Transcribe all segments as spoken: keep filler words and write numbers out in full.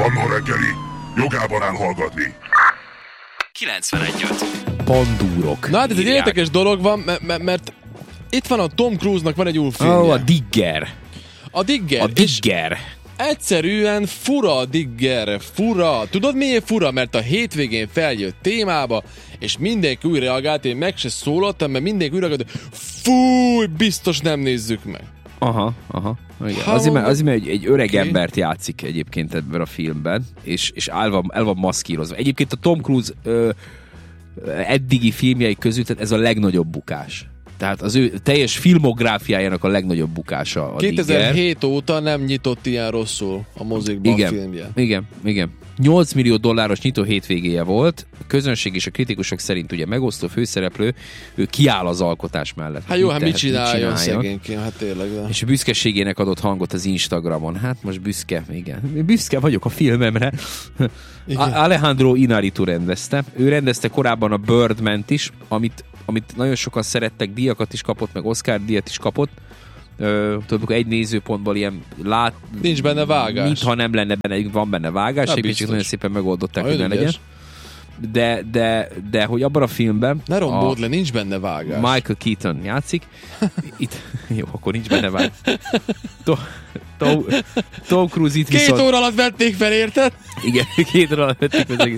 Manna reggeli, jogában áll hallgatni. kilencvenegy öt Pandúrok. Na hát ez egy érdekes dolog van, mert, mert, mert itt van a Tom Cruise-nak van egy új filmje. Ó, oh, a Digger. A Digger. A Digger. Egyszerűen fura Digger, fura. Tudod miért fura? Mert a hétvégén feljött témába, és mindenki úgy reagált, én meg se szólaltam, mert mindenki úgy reagált, hogy fúj, biztos nem nézzük meg. Aha, aha. Igen. How Azért, mert, azért, mert egy, egy öreg okay. embert játszik egyébként ebben a filmben, és, és el, van, el van maszkírozva. Egyébként a Tom Cruise ö, eddigi filmjei közül, tehát ez a legnagyobb bukás. Tehát az ő teljes filmográfiájának a legnagyobb bukása a kétezer-hét Digger. óta nem nyitott ilyen rosszul a mozikban Igen, a filmje. igen, igen. nyolc millió dolláros nyitó hétvégéje volt, a közönség és a kritikusok szerint ugye megosztó főszereplő, ő kiáll az alkotás mellett. Hát jó, hát mit tehet, csináljon szegényként, hát tényleg. De. És büszkeségének adott hangot az Instagramon. Hát most büszke, igen. Büszke vagyok a filmemre. Alejandro Inarritu rendezte. Ő rendezte korábban a Birdman-t is, amit, amit nagyon sokan szerettek, díjakat is kapott, meg Oscar díjat is kapott. Ö, tudod, egy nézőpontból ilyen lát... Nincs benne vágás. Mintha nem lenne benne, van benne vágás, egy csak nagyon szépen megoldották, hogy ne legyen. De, de, de, hogy abban a filmben... Ne rombód le, nincs benne vágás. Michael Keaton játszik. Itt, jó, akkor nincs benne vágás. Tom, Tom, Tom Cruise itt Két viszont... óra alatt vették fel, érted? Igen, két óra alatt vették fel.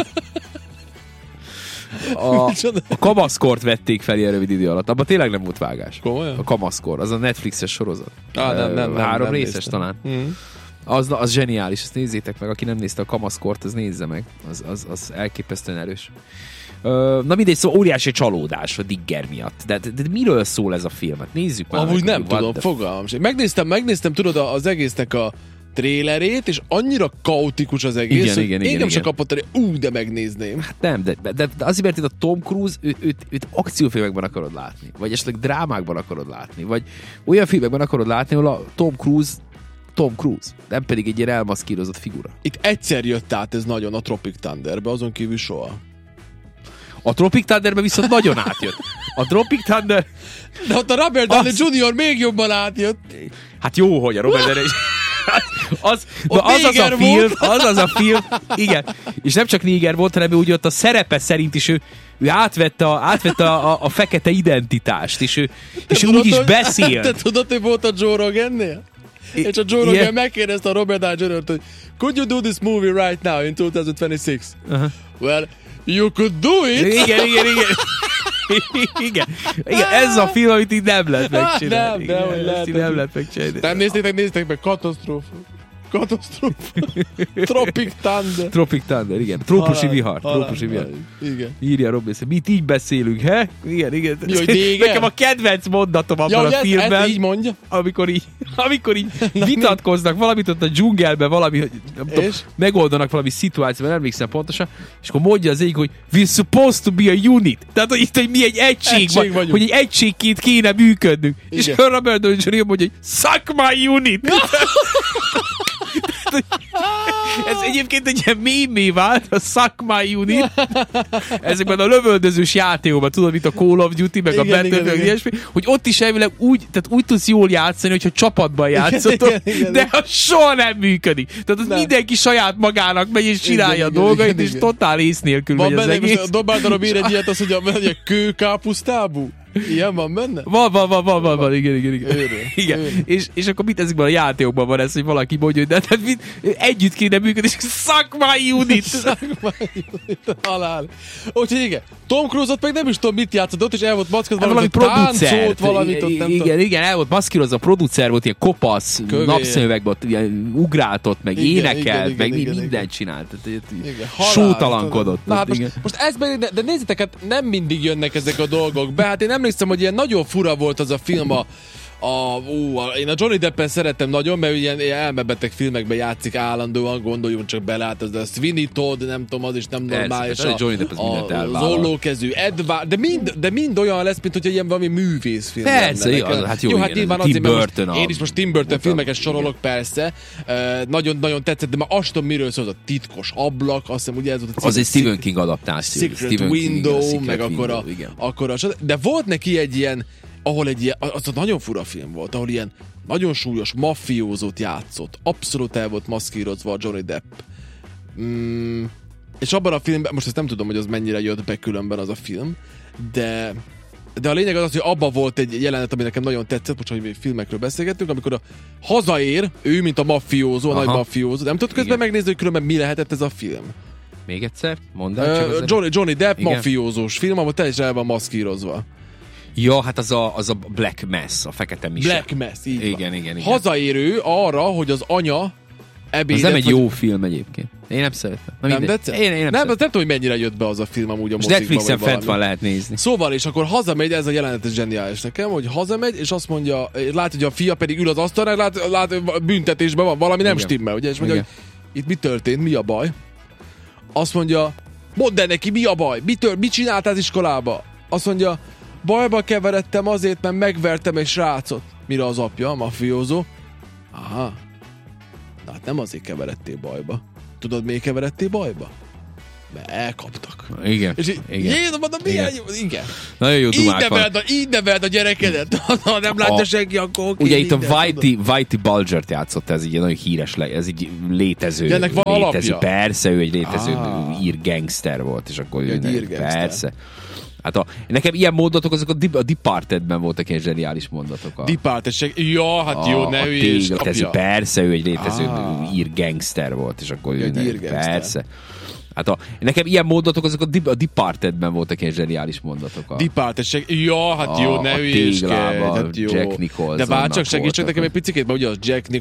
A, a kamaszkort vették fel ilyen rövid idő alatt. Abban tényleg nem volt vágás. Komolyan? A kamaszkor, az a Netflixes sorozat. Ah, nem, nem, nem, Három nem részes néztem. talán. Mm. Az, az zseniális, ezt nézzétek meg. Aki nem nézte a kamaszkort, az nézze meg. Az, az, az elképesztően erős. Uh, na mindegy, szóval óriási csalódás a Digger miatt. De, de, de miről szól ez a film? Nézzük már. Amúgy meg, nem tudom, de... fogalmam sem. Megnéztem, megnéztem, tudod, az egésznek a trélerét, és annyira kaotikus az egész, igen, hogy igen, engem igen, se igen. kapott, hogy ú, de megnézném. Hát nem, de, de, de azért, mert itt a Tom Cruise, őt, őt, őt akciófilmekben akarod látni, vagy esetleg drámákban akarod látni, vagy olyan filmekben akarod látni, ahol a Tom Cruise Tom Cruise, nem pedig egy ilyen elmaszkírozott figura. Itt egyszer jött át ez nagyon a Tropic Thunderbe, azon kívül soha. A Tropic Thunderben viszont nagyon átjött. A Tropic Thunder... De ott a Robert Downey Az- junior még jobban átjött. Hát jó, hogy a Robert Downey... Az, na, Ott az az a néger film, volt. az az a film, igen. És nem csak néger volt, hanem ő úgy ott a szerepe szerint is ő, ő átvette, a, átvette a, a, a fekete identitást, és ő, és ő úgy is hogy- beszél. Te tudod, hogy volt a Joe Rogannél? I- És a Joe Rogan yeah. megkérdezte a Robert Downey junior-t, hogy could you do this movie right now in twenty twenty-six? Uh-huh. Well, you could do it! Igen, igen, igen. Igen, igen, ez a film, amit így nem lehet megcsinálni. Nem, dehogy Igen, lehet, ezt így ez nem így- lehet megcsinálni. Nem néztétek, néztétek meg, katasztrófa. Katasztrófa. Tropic Thunder. Tropic Thunder, igen. Trópusi Halál, vihar. halál, Trópusi vihar. Igen. Írja Robi, mit így beszélünk, he? Igen, igen. Mi, hogy néger? Nekem a kedvenc mondatom abban Ja, a hogy ezt, filmben, ezt így mondja? amikor így, amikor így vitatkoznak valamit ott a dzsungelben, valami, hogy nem tudom, És? megoldanak valami szituációban, nem emlékszem pontosan, és akkor mondja az egyik, hogy we're supposed to be a unit. Tehát, hogy itt, hogy mi egy egység, Egység vagy, vagyunk. hogy egy egységként kéne működnünk. És Igen. akkor Robert Downey junior mondja, hogy suck my unit. Ez egyébként egy ilyen mémé vált, a Suck My Unit. Ezekben a lövöldözős játékokban, tudod, mint a Call of Duty, meg Igen, a igen, Battlefield, igen. ilyesmi, hogy ott is elvileg úgy, tehát úgy tudsz jól játszani, hogyha csapatban játszott, igen, igen, de igen. az soha nem működik. Tehát az Nem. mindenki saját magának megy és csinálja Igen, a igen, dolgait, igen, és igen. totál ész nélkül Van megy az benne, egész. most a Dobáldarob ír egy ilyet, az, hogy a, hogy a kőkápusztábú. Ilyen van benne? Van, van, van, van, van, van, igen, igen, igen. Őrül, igen. őrül. És, és akkor mit ezekben a játékokban van ez, hogy valaki mondja, hogy de, de mit, együtt kéne működni, és suck my unit. Halál. Úgyhogy igen, Tom Cruise-ot meg nem is tudom mit játszott ott, és el volt mackod, Hát valami producer. táncolt, valamit ott nem igen, tudom. igen, el volt maszkírozva, a producer volt, ilyen kopasz, Kövér. napszemüvegben, ott ilyen ugráltott, meg Igen, énekelt, igen, meg igen, igen, mindent igen. csinált. Tehát, Igen, halál, sótalankodott. Na, hát most, igen. most ez meg, de, de nézzétek, hát nem mindig jönnek ezek a dolgok be. Hát én emlékszem, hogy ilyen nagyon fura volt az a film a A, ú, a, én a Johnny Deppen szerettem nagyon, mert ilyen, ilyen elmebeteg filmekben játszik állandóan, gondoljunk csak bele, hát az a Sweeney Todd, nem tudom, az is nem normális. Persze, Johnny Depp az mindent a, az elvállal. ollókezű Edward, de mind, de mind olyan lesz, mint hogyha ilyen valami művészfilm Persze, lenne. igaz, hát jó, jó, hát igen, nyilván ez a azért, Tim mert most Burton a- én is most Tim Burton a- filmeket igen. sorolok, persze. Uh, nagyon-nagyon tetszett, de már azt tudom, miről szól, az a titkos ablak, azt hiszem, ugye ez volt a Az egy cím- Stephen King adaptáció. Secret Stephen King, Window, a Secret meg akkor a, Window, igen. akkor a... De volt neki egy ilyen, ahol egy ilyen, az a nagyon fura film volt, ahol ilyen nagyon súlyos maffiózót játszott. Abszolút el volt maszkírozva a Johnny Depp. Mm, és abban a filmben, most ezt nem tudom, hogy az mennyire jött be különben az a film, de de a lényeg az az, hogy abban volt egy jelenet, ami nekem nagyon tetszett, most, hogy mi filmekről beszélgettünk, amikor a hazaér, ő, mint a maffiózó, a nagy maffiózó, nem tudod közben megnézni, hogy különben mi lehetett ez a film. Még egyszer? Mondd el, csak uh, Johnny, Johnny Depp maffiózós film, ahol teljesen el van maszkírozva. Ja, hát az a, az a Black Mass, a fekete mise. Black Mass, így igen, van. igen, igen. Hazaér ő arra, hogy az anya ebédet... Ez nem egy vagy... jó film egyébként. Én nem szeretem. Na, nem tetszett? Én, én nem, nem, nem tudom, hogy mennyire jött be az a film amúgy a mozikba. Netflixen fent van, lehet nézni. Szóval, és akkor hazamegy, ez a jelenet is zseniális nekem, hogy hazamegy, és azt mondja, lát, hogy a fia pedig ül az asztalra, lát, lát büntetésben van, valami nem igen. stimmel, ugye? És mondja, igen. hogy itt mi történt, mi a baj? Azt mondja, mondd el neki, mi a baj? Mi, tör, mit csináltál az iskolába? Azt mondja, bajba keveredtem azért, mert megvertem egy srácot. Mire az apja, a mafiózó? Aha. Na hát nem azért keveredtél bajba. Tudod, miért keveredtél bajba? Mert elkaptak. Igen. És így, igen. Jézus, mondom, milyen jó. Igen. Nagyon jó dumák így neveld, a, így neveld a gyerekedet. Ha nem látja senki, akkor oké. Ugye itt a Whitey, Whitey Bulgert játszott, ez így nagyon híres, ez így létező. De ennek van létező. alapja. Persze, ő egy létező ah. ír gangster volt, és akkor ja, ő persze. Hát a, nekem ilyen mondatok, azok a, Di, a Departedben voltak ilyen zseniális mondatok. A, Departed, ja, hát jó, a, ne a üljés, persze, ő egy létező ah. ír gangster volt, és akkor ja, ő ne, persze. Hát a, nekem ilyen mondatok, azok a, Di, a Departedben voltak ilyen zseniális mondatok. A, Departed, ja, hát jó, ne üljés, hát jó. De bár csak segítsek nekem egy picikét, mert ugye az Jack Nicholson